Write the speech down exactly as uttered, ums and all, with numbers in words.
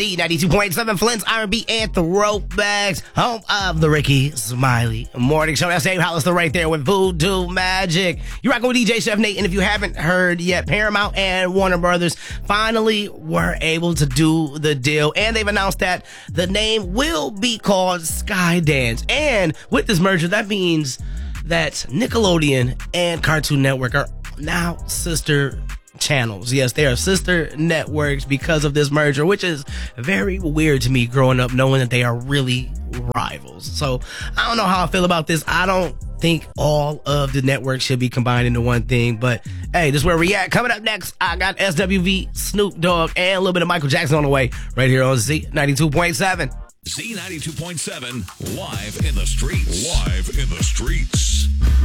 Z ninety-two point seven, Flint's R and B and Throwbacks, home of the Ricky Smiley Morning Show. That's Dave Hollister right there with Voodoo Magic. You're rocking with D J Chef Nate, and if you haven't heard yet, Paramount and Warner Brothers finally were able to do the deal, and they've announced that the name will be called Skydance. And with this merger, that means that Nickelodeon and Cartoon Network are now sister channels. Yes, they are sister networks because of this merger, which is very weird to me growing up knowing that they are really rivals. So I don't know how I feel about this. I don't think all of the networks should be combined into one thing, but hey, this is where we at. Coming up next, I got S W V, Snoop Dogg, and a little bit of Michael Jackson on the way right here on Z ninety-two point seven. Z ninety-two point seven, live in the streets. Live in the streets.